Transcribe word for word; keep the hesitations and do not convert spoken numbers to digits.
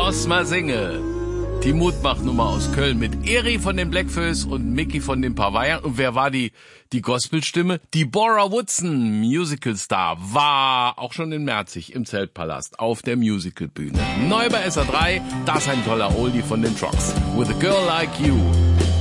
Lass mal singe. Die Mutmach-Nummer aus Köln mit Eri von den Blackfoes und Mickey von den Pavayern. Und wer war die, die Gospelstimme? Deborah Woodson, Musicalstar, war auch schon in Merzig im Zeltpalast auf der Musicalbühne. Neu bei S R drei, das ist ein toller Oldie von den Trucks. With a Girl Like You.